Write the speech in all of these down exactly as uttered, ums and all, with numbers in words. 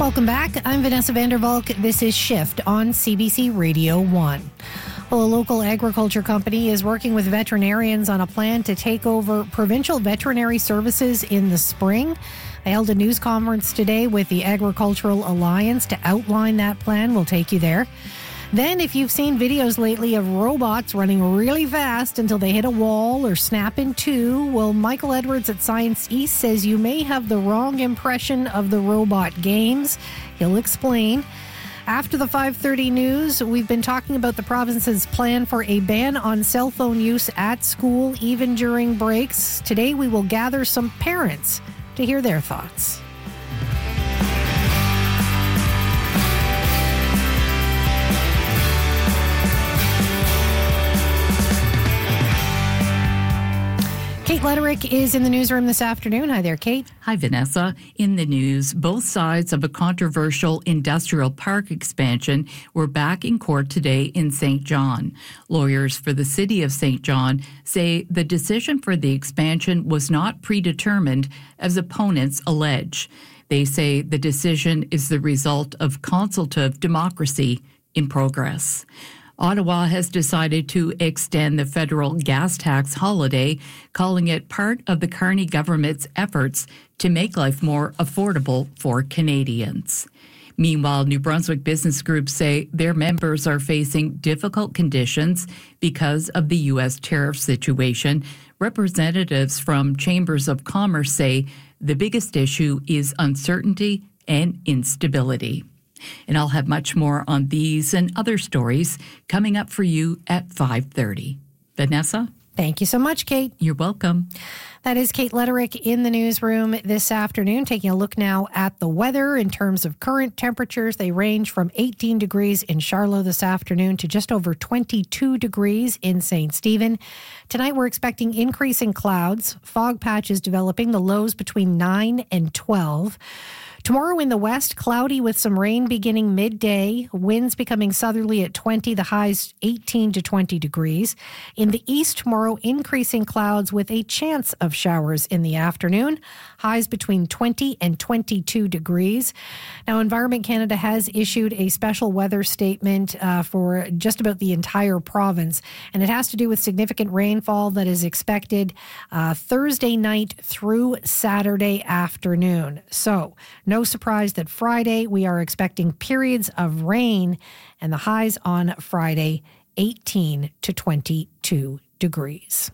Welcome back. I'm Vanessa Vandervalk. This is Shift on C B C Radio one. Well, a local agriculture company is working with veterinarians on a plan to take over provincial veterinary services in the spring. They held a news conference today with the Agricultural Alliance to outline that plan. We'll take you there. Then, if you've seen videos lately of robots running really fast until they hit a wall or snap in two, well, Michael Edwards at Science East says you may have the wrong impression of the robot games. He'll explain. After the five thirty news, we've been talking about the province's plan for a ban on cell phone use at school, even during breaks. Today, we will gather some parents to hear their thoughts. Kate Letterick is in the newsroom this afternoon. Hi there, Kate. Hi, Vanessa. In the news, both sides of a controversial industrial park expansion were back in court today in Saint John. Lawyers for the city of Saint John say the decision for the expansion was not predetermined, as opponents allege. They say the decision is the result of consultative democracy in progress. Ottawa has decided to extend the federal gas tax holiday, calling it part of the Carney government's efforts to make life more affordable for Canadians. Meanwhile, New Brunswick business groups say their members are facing difficult conditions because of the U S tariff situation. Representatives from chambers of commerce say the biggest issue is uncertainty and instability. And I'll have much more on these and other stories coming up for you at five thirty. Vanessa? Thank you so much, Kate. You're welcome. That is Kate Letterick in the newsroom this afternoon, taking a look now at the weather in terms of current temperatures. They range from eighteen degrees in Charlotte this afternoon to just over twenty-two degrees in Saint Stephen. Tonight, we're expecting increasing clouds, fog patches developing, the lows between nine and twelve. Tomorrow in the west, cloudy with some rain beginning midday, winds becoming southerly at twenty, the highs eighteen to twenty degrees. In the east tomorrow, increasing clouds with a chance of showers in the afternoon, highs between twenty and twenty-two degrees. Now, Environment Canada has issued a special weather statement uh, for just about the entire province, and it has to do with significant rainfall that is expected uh, Thursday night through Saturday afternoon. So, no surprise that Friday we are expecting periods of rain, and the highs on Friday, eighteen to twenty-two degrees.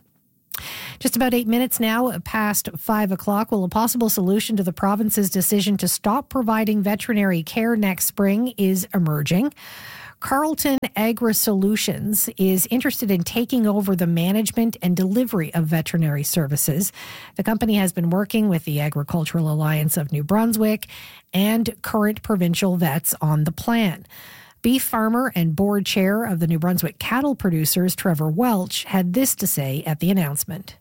Just about eight minutes now past five o'clock. Well, a possible solution to the province's decision to stop providing veterinary care next spring is emerging. Carlton Agri Solutions is interested in taking over the management and delivery of veterinary services. The company has been working with the Agricultural Alliance of New Brunswick and current provincial vets on the plan. Beef farmer and board chair of the New Brunswick cattle producers, Trevor Welch, had this to say at the announcement.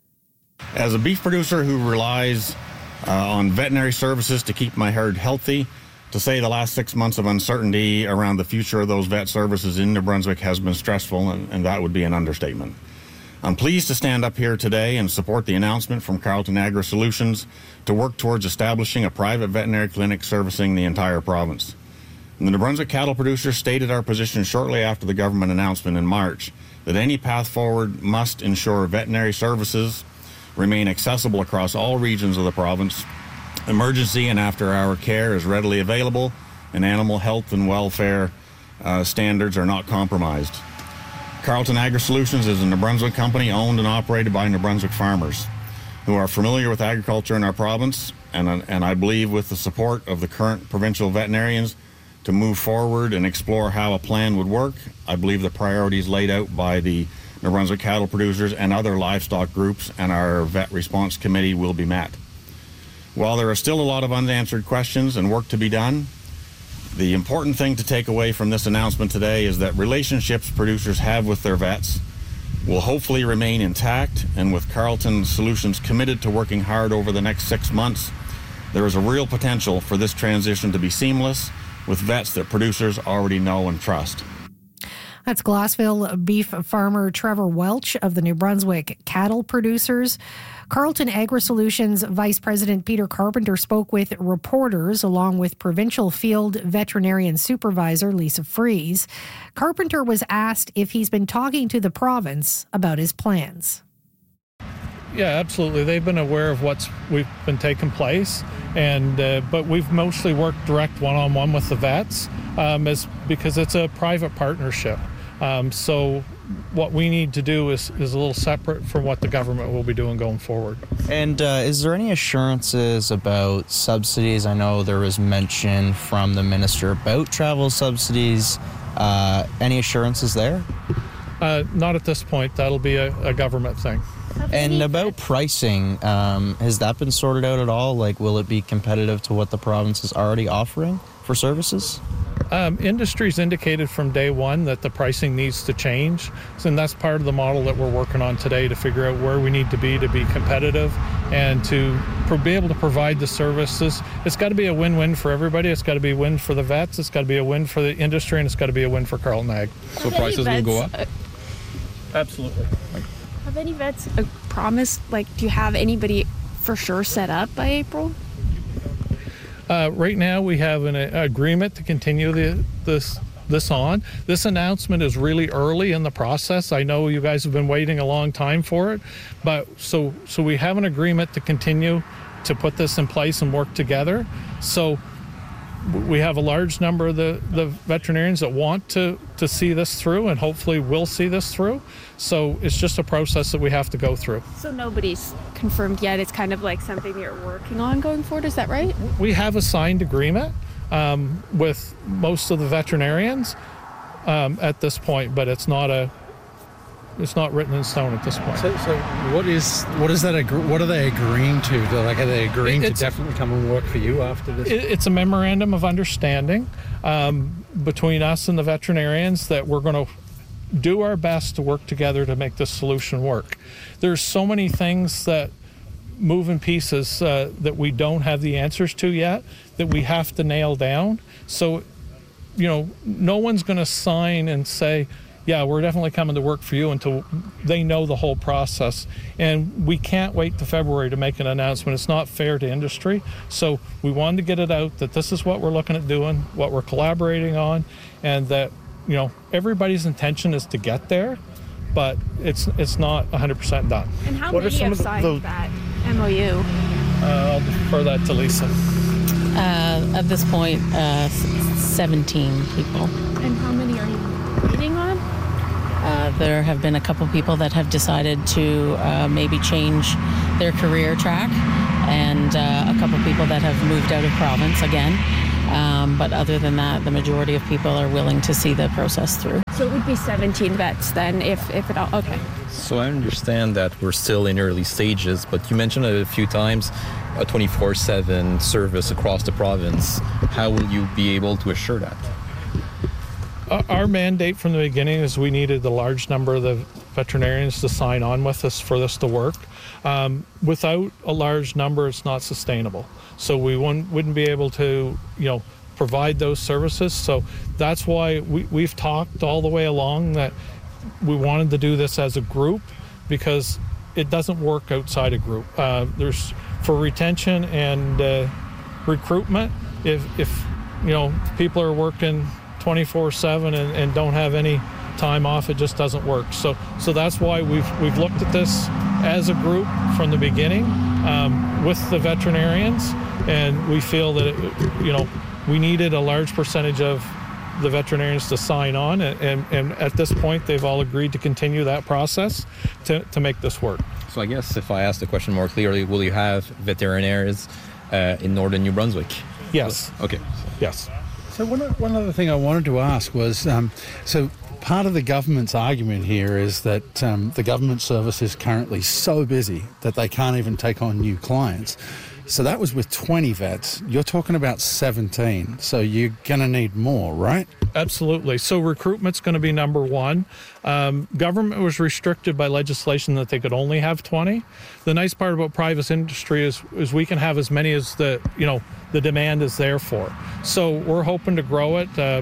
As a beef producer who relies uh, on veterinary services to keep my herd healthy, to say the last six months of uncertainty around the future of those vet services in New Brunswick has been stressful, and, and that would be an understatement. I'm pleased to stand up here today and support the announcement from Carlton Agri Solutions to work towards establishing a private veterinary clinic servicing the entire province. And the New Brunswick cattle producers stated our position shortly after the government announcement in March that any path forward must ensure veterinary services remain accessible across all regions of the province. Emergency and after-hour care is readily available, and animal health and welfare uh, standards are not compromised. Carlton Agri Solutions is a New Brunswick company owned and operated by New Brunswick farmers who are familiar with agriculture in our province, and, and I believe with the support of the current provincial veterinarians to move forward and explore how a plan would work. I believe the priorities laid out by the New Brunswick cattle producers and other livestock groups and our vet response committee will be met. While there are still a lot of unanswered questions and work to be done, the important thing to take away from this announcement today is that relationships producers have with their vets will hopefully remain intact, and with Carlton Solutions committed to working hard over the next six months, there is a real potential for this transition to be seamless with vets that producers already know and trust. That's Glassville beef farmer Trevor Welch of the New Brunswick cattle producers. Carleton Agri-Solutions Vice President Peter Carpenter spoke with reporters along with Provincial Field Veterinarian Supervisor Lisa Fries. Carpenter was asked if he's been talking to the province about his plans. Yeah, absolutely. They've been aware of what's we've been taking place, and uh, but we've mostly worked direct one-on-one with the vets, um, as because it's a private partnership. Um, so what we need to do is, is a little separate from what the government will be doing going forward. And uh, is there any assurances about subsidies? I know there was mention from the minister about travel subsidies. Uh, any assurances there? Uh, not at this point. That'll be a, a government thing. And about pricing, um, has that been sorted out at all? Like, will it be competitive to what the province is already offering for services? Um, industry's indicated from day one that the pricing needs to change, and that's part of the model that we're working on today to figure out where we need to be to be competitive and to pro- be able to provide the services. It's got to be a win-win for everybody. It's got to be a win for the vets. It's got to be a win for the industry, and it's got to be a win for Carleton Ag. So prices will go up? Uh, Absolutely. Have any vets uh, promised, like, do you have anybody for sure set up by April? Uh, right now, we have an uh, agreement to continue the, this this on. This announcement is really early in the process. I know you guys have been waiting a long time for it, but so so we have an agreement to continue to put this in place and work together. So we have a large number of the, the veterinarians that want to, to see this through and hopefully will see this through. So it's just a process that we have to go through. So nobody's confirmed yet. It's kind of like something you're working on going forward. Is that right? We have a signed agreement um, with most of the veterinarians um, at this point, but it's not a it's not written in stone at this point. So, so what is what is that? Agree, what are they agreeing to? Like, are they agreeing it's, to definitely come and work for you after this? It, it's a memorandum of understanding um, between us and the veterinarians that we're going to do our best to work together to make this solution work. There's so many things that moving pieces uh, that we don't have the answers to yet that we have to nail down. So, you know, no one's going to sign and say, yeah, we're definitely coming to work for you until they know the whole process. And we can't wait to February to make an announcement. It's not fair to industry. So we wanted to get it out that this is what we're looking at doing, what we're collaborating on, and that, you know, everybody's intention is to get there, but it's it's not one hundred percent done. And how what many have signed the, that M O U? Uh, I'll defer that to Lisa. Uh, at this point, uh, seventeen people. And how many are you waiting on? Uh, there have been a couple people that have decided to uh, maybe change their career track, and uh, a couple people that have moved out of province again. Um, but other than that, the majority of people are willing to see the process through. So it would be seventeen vets then, if, if it all, okay. So I understand that we're still in early stages, but you mentioned it a few times, a twenty-four seven service across the province. How will you be able to assure that? Our mandate from the beginning is we needed a large number of the veterinarians to sign on with us for this to work. Um, without a large number, it's not sustainable. So we wouldn't, wouldn't be able to, you know, provide those services. So that's why we, we've talked all the way along that we wanted to do this as a group, because it doesn't work outside a group. Uh, there's for retention and uh, recruitment. If, if you know, people are working twenty-four seven and, and don't have any time off, it just doesn't work. So so that's why we've we've looked at this as a group from the beginning um, with the veterinarians, and we feel that it, you know, we needed a large percentage of the veterinarians to sign on, and, and, and at this point they've all agreed to continue that process to, to make this work. So I guess if I ask the question more clearly, will you have veterinarians uh, in northern New Brunswick? Yes. Okay. Yes. So one, one other thing I wanted to ask was, um, so part of the government's argument here is that um, the government service is currently so busy that they can't even take on new clients. So that was with twenty vets. You're talking about seventeen. So you're going to need more, right? Absolutely. So recruitment's going to be number one. Um, government was restricted by legislation that they could only have twenty. The nice part about private industry is, is we can have as many as the, you know, the demand is there for. So we're hoping to grow it. Uh,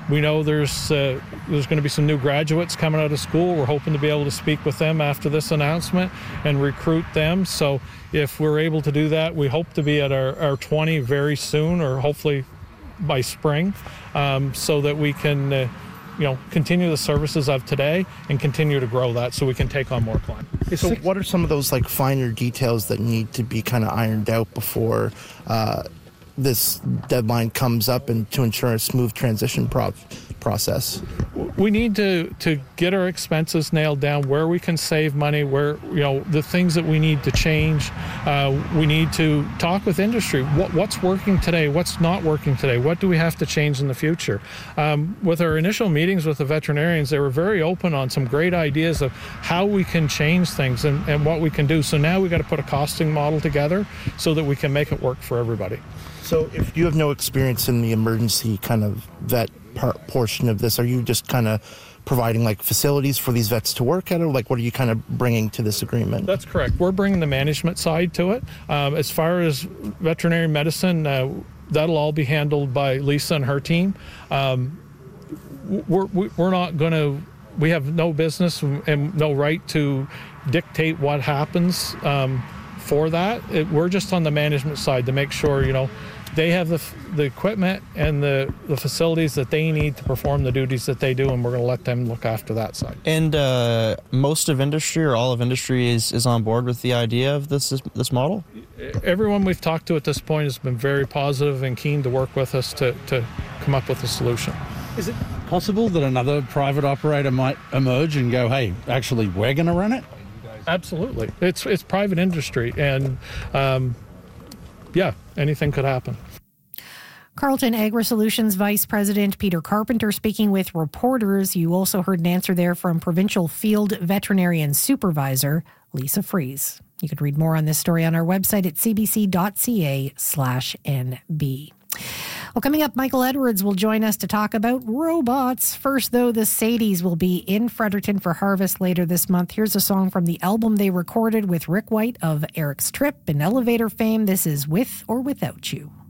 we know there's uh, there's going to be some new graduates coming out of school. We're hoping to be able to speak with them after this announcement and recruit them. So if we're able to do that, we hope to be at our, our twenty very soon, or hopefully by spring, um, so that we can uh, you know, continue the services of today and continue to grow that so we can take on more clients. So what are some of those like finer details that need to be kind of ironed out before uh, this deadline comes up, and to ensure a smooth transition pro- process? We need to, to get our expenses nailed down, where we can save money, where, you know, the things that we need to change. Uh, we need to talk with industry. What, what's working today? What's not working today? What do we have to change in the future? Um, with our initial meetings with the veterinarians, they were very open on some great ideas of how we can change things and, and what we can do. So now we got to put a costing model together so that we can make it work for everybody. So if you have no experience in the emergency kind of vet part, portion of this, are you just kind of providing like facilities for these vets to work at, or like what are you kind of bringing to this agreement? That's correct. We're bringing the management side to it. Um, as far as veterinary medicine, uh, that'll all be handled by Lisa and her team. Um, we're, we're not going to, we have no business and no right to dictate what happens um, for that. It, we're just on the management side to make sure, you know, they have the the equipment and the, the facilities that they need to perform the duties that they do, and we're going to let them look after that side. And uh, most of industry, or all of industry, is, is on board with the idea of this this model? Everyone we've talked to at this point has been very positive and keen to work with us to, to come up with a solution. Is it possible that another private operator might emerge and go, hey, actually, we're going to run it? Absolutely. It's, it's private industry, and um, yeah, anything could happen. Carleton Agri-Solutions Vice President Peter Carpenter speaking with reporters. You also heard an answer there from Provincial Field Veterinarian Supervisor Lisa Fries. You can read more on this story on our website at cbc.ca slash nb. Well, coming up, Michael Edwards will join us to talk about robots. First, though, the Sadies will be in Fredericton for Harvest later this month. Here's a song from the album they recorded with Rick White of Eric's Trip and Elevator fame. This is With or Without You.